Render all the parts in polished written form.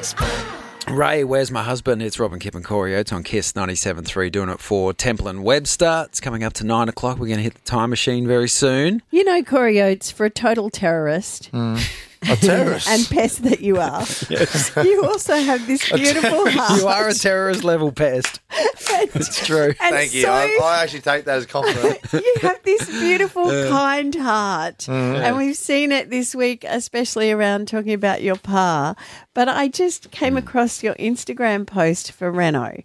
Ray, Where's My Husband? It's Robin, Kip and Corey Oates on KISS 97.3 doing it for Temple and Webster. It's coming up to 9 o'clock. We're going to hit the time machine very soon. You know, Corey Oates, for a total terrorist. A terrorist? And pest that you are. Yes. You also have this beautiful heart. You are a terrorist level pest. It's true. Thank you. I actually take that as a compliment. You have this beautiful, kind heart. And we've seen it this week, especially around talking about your pa. But I just came across your Instagram post for Renault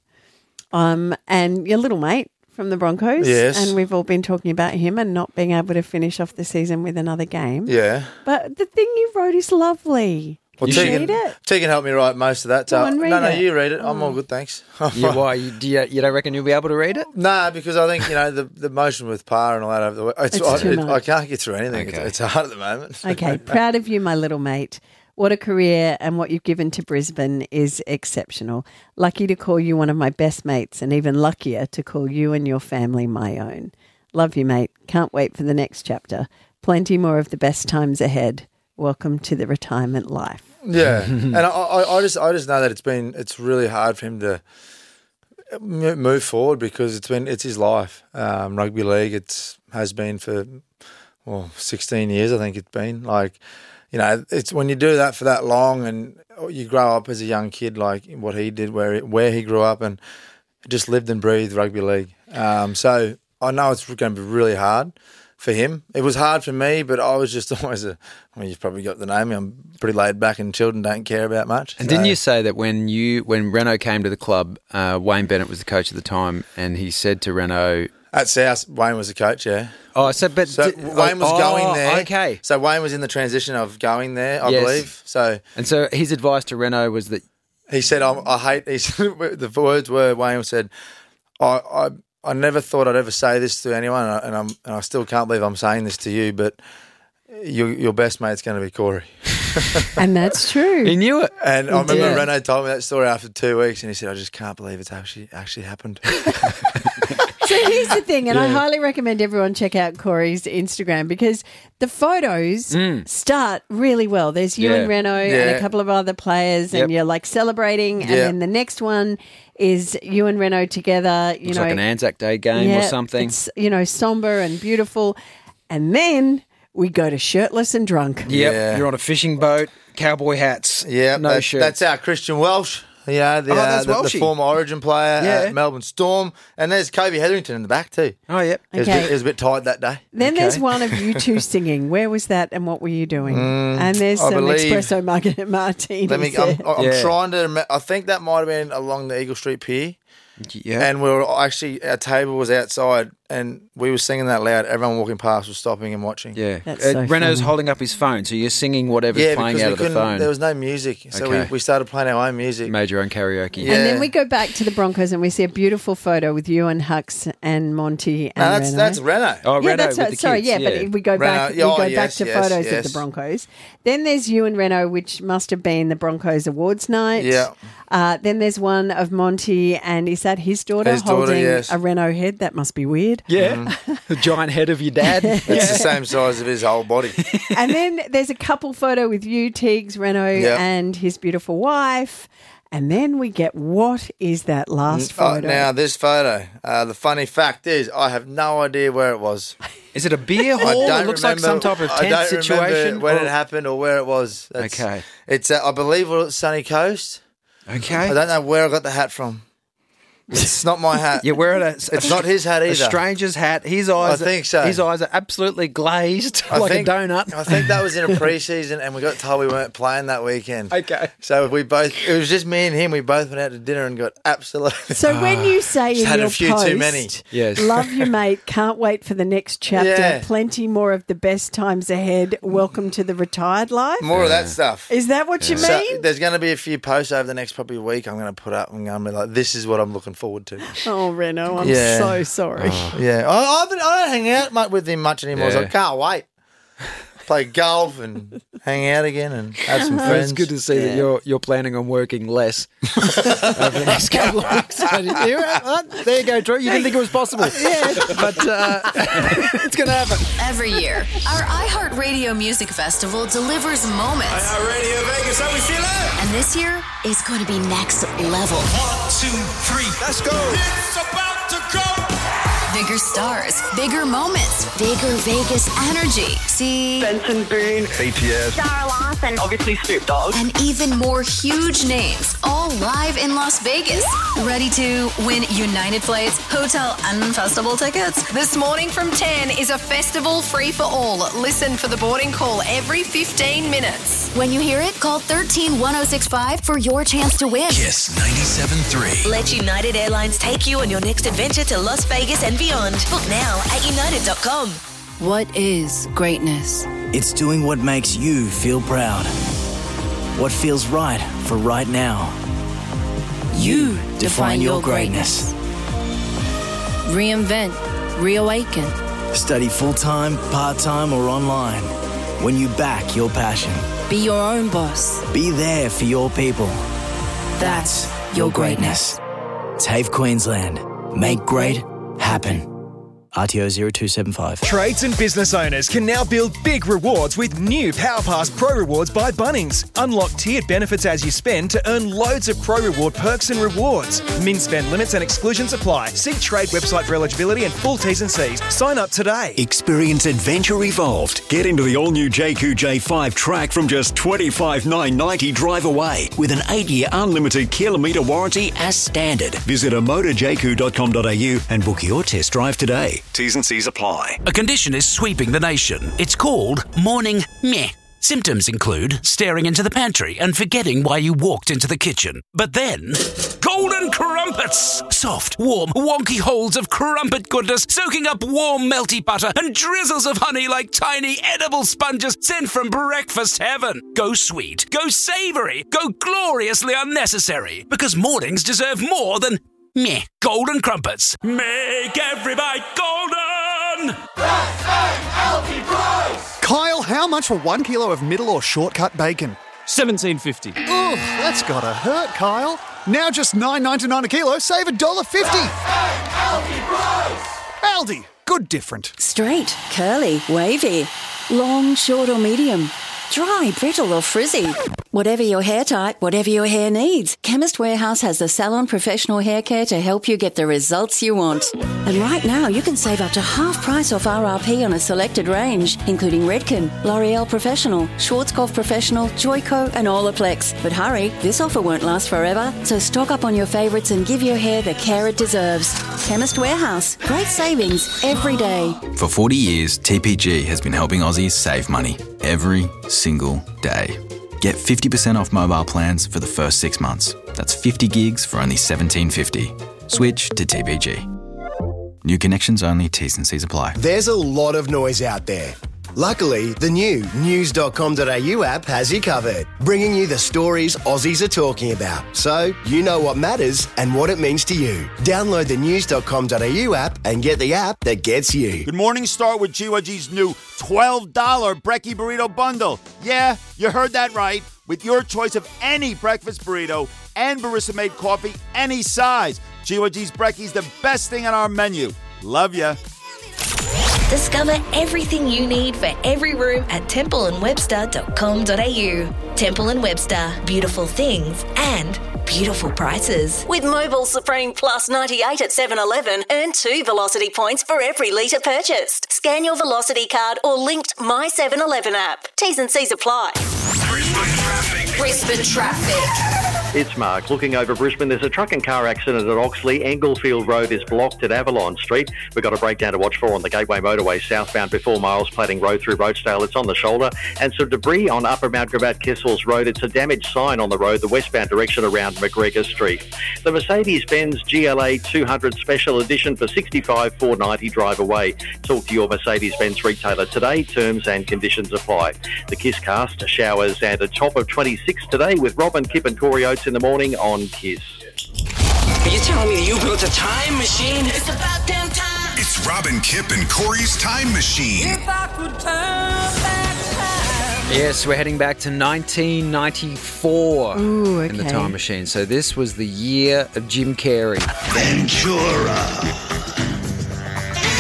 and your little mate from the Broncos. Yes. And we've all been talking about him and not being able to finish off the season with another game. Yeah. But the thing you wrote is lovely. Well, Did you read it? Tegan helped me write most of that. Go on, read no, it. you read it. I'm all good, thanks. Yeah, why? You don't reckon you'll be able to read it? Nah, because I think, the motion with Pa and all that over the way, It's too much. I can't get through anything. Okay. It's hard at the moment. Okay, proud of you, my little mate. What a career, and what you've given to Brisbane is exceptional. Lucky to call you one of my best mates, and even luckier to call you and your family my own. Love you, mate. Can't wait for the next chapter. Plenty more of the best times ahead. Welcome to the retirement life. Yeah, and I just know that it's really hard for him to move forward because it's his life. Rugby league has been for 16 years, I think it's been. It's when you do that for that long and you grow up as a young kid like what he did, where he grew up and just lived and breathed rugby league. So I know it's going to be really hard for him. It was hard for me, but I was just always you've probably got to know me. I'm pretty laid back and chilled and don't care about much. And didn't you say that when Renault came to the club, Wayne Bennett was the coach at the time, and he said to Renault... At South, Wayne was the coach, yeah. Oh, Wayne was going there. Okay. So Wayne was in the transition of going there, I Yes. believe. And so his advice to Renault was that... He said, I hate... the words were, Wayne said, I never thought I'd ever say this to anyone, and I still can't believe I'm saying this to you, but your best mate's going to be Corey. And that's true. He knew it. And I remember did. Renault told me that story after 2 weeks, and he said, I just can't believe it's actually happened. So here's the thing, and I highly recommend everyone check out Corey's Instagram because the photos start really well. There's you and Renault and a couple of other players, and you're like celebrating, and then the next one is you and Renault together. Looks like an Anzac Day game or something. It's, somber and beautiful. And then we go to shirtless and drunk. Yep. Yeah. You're on a fishing boat, cowboy hats, no shirt. That's our Christian Welsh. Yeah, the Welshie. former Origin player at Melbourne Storm. And there's Kobe Hetherington in the back too. Oh, yep. Okay. It was a bit tight that day. Then there's one of you two singing. Where was that and what were you doing? And there's I some believe- espresso martinis. I'm trying to I think that might have been along the Eagle Street Pier. Yeah. And our table was outside and we were singing that loud. Everyone walking past was stopping and watching. Yeah. That's so Renault's funny. holding up his phone, so you're singing whatever's playing out of the phone. There was no music. So Okay. we started playing our own music. You made your own karaoke. Yeah. And then we go back to the Broncos and we see a beautiful photo with you and Hux and Monty and No, Renault. that's Renault. Oh, Yeah, Renault that's with right. the Sorry, kids. but we go back. Renault, back yes, to yes, photos of yes. the Broncos. Then there's you and Renault, which must have been the Broncos awards night. Yeah. Then there's one of Monty, and is that his daughter His daughter, holding yes. a Renault head? That must be weird. Yeah. The giant head of your dad. It's the same size of his whole body. And then there's a couple photo with you, Tiggs, Renault, Yeah. and his beautiful wife. And then we get, what is that last photo? Now, this photo, the funny fact is I have no idea where it was. Is it a beer I hall? don't It looks like remember- some type of I tent don't situation. remember when it happened or where it was. Okay. It's, I believe, we're at Sunny Coast. Okay. I don't know where I got the hat from. It's not my hat. You're wearing It's not his hat either. a stranger's hat. His eyes. I think so. His eyes are absolutely glazed like a donut. I think that was in a pre-season and we got told we weren't playing that weekend. Okay. So it was just me and him. We both went out to dinner and got absolutely... So when you say in had a your few post, too many. Yes. love you, mate, can't wait for the next chapter, Yeah. plenty more of the best times ahead, welcome to the retired life. More of that stuff. Is that what you So mean? there's going to be a few posts over the next probably week I'm going to put up and I'm gonna be like, this is what I'm looking forward to. Oh, Renault, I'm Yeah. so sorry. Yeah, I don't hang out with him much anymore, so I Yeah. can't wait. Play golf and hang out again and have some It's friends. good to see that you're planning on working less over the next couple of weeks. There you go, Drew. You didn't think it was possible. Yeah. But it's going to happen. Every year, our iHeartRadio Music Festival delivers moments iHeartRadio Vegas, how we feeling? and this year is going to be next level. 1, 2, 3, let's go. It's about to go. Bigger stars, bigger moments, bigger Vegas energy. See? Benson Boone, BTS, Sarah Larson, obviously Snoop Dogg. And even more huge names, all live in Las Vegas. Ready to win United flights, hotel and festival tickets? This morning from 10 is a festival free for all. Listen for the boarding call every 15 minutes. When you hear it, call 13-1065 for your chance to win. Kiss 97.3. Let United Airlines take you on your next adventure to Las Vegas and beyond. Book now at united.com. What is greatness? It's doing what makes you feel proud. What feels right for right now. You define your greatness. Reinvent, reawaken. Study full-time, part-time, or online. When you back your passion. Be your own boss. Be there for your people. That's your greatness. TAFE Queensland. Make great happen. RTO 0275. Trades and business owners can now build big rewards with new PowerPass Pro Rewards by Bunnings. Unlock tiered benefits as you spend to earn loads of Pro Reward perks and rewards. Min spend limits and exclusions apply. See Trade website for eligibility and full T's and C's. Sign up today. Experience adventure evolved. Get into the all-new JQ J5 track from just $25,990 drive away with an 8-year unlimited kilometre warranty as standard. Visit amotorjq.com.au and book your test drive today. T's and C's apply. A condition is sweeping the nation. It's called morning meh. Symptoms include staring into the pantry and forgetting why you walked into the kitchen. But then, golden crumpets! Soft, warm, wonky holes of crumpet goodness soaking up warm, melty butter and drizzles of honey like tiny edible sponges sent from breakfast heaven. Go sweet, go savoury, go gloriously unnecessary. Because mornings deserve more than meh. Golden crumpets. Make every bite golden! S-A-L-T price! Kyle, how much for 1 kilo of middle or shortcut bacon? $17.50. Ugh, that's gotta hurt, Kyle. Now just $9.99 a kilo, save $1.50. S-A-L-T price! Aldi, good different. Straight, curly, wavy, long, short or medium, dry, brittle or frizzy. Whatever your hair type, whatever your hair needs, Chemist Warehouse has the salon professional hair care to help you get the results you want. And right now, you can save up to half price off RRP on a selected range, including Redken, L'Oreal Professional, Schwarzkopf Professional, Joico and Olaplex. But hurry, this offer won't last forever, so stock up on your favourites and give your hair the care it deserves. Chemist Warehouse, great savings every day. For 40 years, TPG has been helping Aussies save money every single day. Get 50% off mobile plans for the first 6 months. That's 50 gigs for only $17.50. Switch to TPG. New connections only, T's and C's apply. There's a lot of noise out there. Luckily, the new news.com.au app has you covered, bringing you the stories Aussies are talking about, so you know what matters and what it means to you. Download the news.com.au app and get the app that gets you. Good morning, start with GYG's new $12 Brekkie Burrito Bundle. Yeah, you heard that right. With your choice of any breakfast burrito and barista-made coffee, any size. GYG's Brekkie's the best thing on our menu. Love ya. Discover everything you need for every room at templeandwebster.com.au. Temple & Webster, beautiful things and beautiful prices. With Mobile Supreme Plus 98 at 7-Eleven, earn 2 Velocity points for every litre purchased. Scan your Velocity card or linked My 7-Eleven app. T's and C's apply. Brisbane traffic. It's Mark. Looking over Brisbane, there's a truck and car accident at Oxley. Englefield Road is blocked at Avalon Street. We've got a breakdown to watch for on the Gateway Motorway southbound before Miles Plating Road through Roachdale. It's on the shoulder. And some debris on Upper Mount Gravatt Kessels Road. It's a damaged sign on the road, the westbound direction around McGregor Street. The Mercedes-Benz GLA 200 Special Edition for $65,490 drive away. Talk to your Mercedes-Benz retailer today. Terms and conditions apply. The Kiss Cast, showers and a top of 26 today with Robin, Kip and Corey Oates in the morning on Kiss. Are you telling me that you built a time machine? It's about damn time. It's Robin, Kip and Corey's Time Machine. If I could turn back time. Yes, we're heading back to 1994 in the Time Machine. So this was the year of Jim Carrey. Ventura.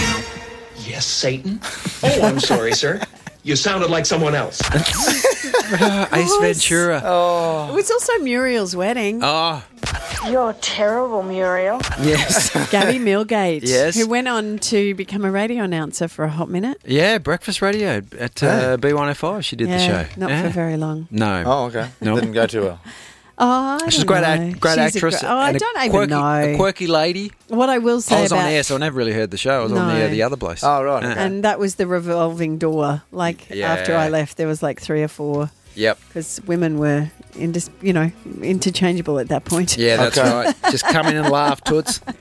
Yes, Satan? Oh, I'm sorry, sir. You sounded like someone else. Ace Ventura. It was also Muriel's wedding. Oh, You're terrible, Muriel. yes. Gabby Millgate, Yes. who went on to become a radio announcer for a hot minute. Yeah, breakfast radio at B105. She did the show. Not Yeah. for very long. No. Oh, okay. No. Didn't go too well. Oh, I She's a don't great, know. great She's actress. I and don't a even quirky, know. A quirky lady. What I will say I was about on air, so I never really heard the show. I was on No. the other place. Oh, right. Yeah. and that was the revolving door. Like Yeah. after I left, there was like 3 or 4 Yep. because women were interchangeable at that point. Yeah, that's right. Just come in and laugh, toots. Be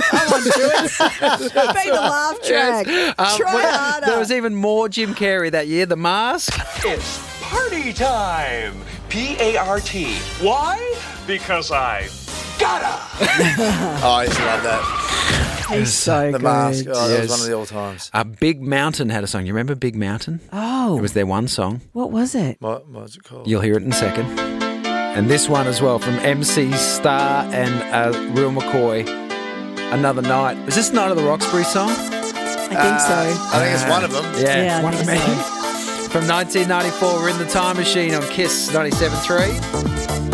the laugh track. Try harder. There was even more Jim Carrey that year. The Mask. It's party time. P-A-R-T. Why? Because I gotta. Oh, I used to love that. He's so The good. Mask. Oh, that Yes. was one of the all times. Big Mountain had a song. You remember Big Mountain? Oh, It was their one song. what was it? What was it called? You'll hear it in a second. And this one as well from MC Star and Real McCoy. Another Night. Was this Night of the Roxbury song? I think so. I think it's one of them. Yeah, Yeah, I one of think many. From 1994, we're in the time machine on Kiss 97.3.